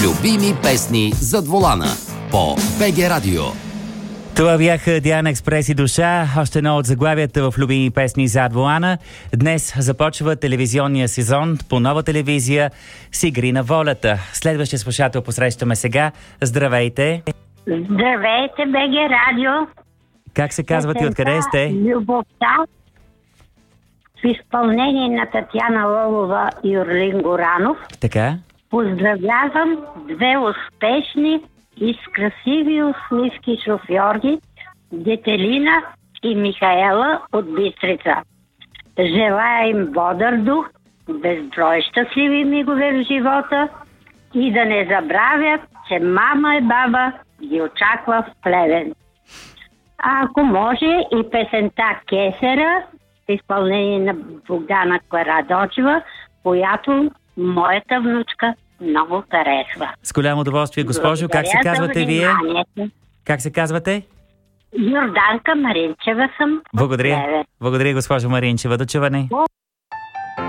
Любими песни зад волана по БГ Радио. Това бяха Диана Експрес и Душа, още едно от заглавията в любими песни зад волана. Днес започва телевизионния сезон по Нова телевизия с Игри на волята. Следващия слушател посрещаме сега. Здравейте! Здравейте, БГ Радио! Как се казвате и откъде сте? Любовта в изпълнение на Татяна Лолова и Орлин Горанов. Така? Поздравявам две успешни и с красиви усмивки шофьорги, Детелина и Михаела от Бистрица. Желая им бодър дух, безброй щастливи мигове в живота и да не забравят, че мама и баба ги очаква в Плевен. А ако може и песента Кесера в изпълнение на Богдана Карадочева, която моята внучка много харесва. С голямо удоволствие, госпожо. Как се казвате вие? Как се казвате? Йорданка Маринчева съм. Благодаря. Благодаря, госпожо Маринчева. До чуване.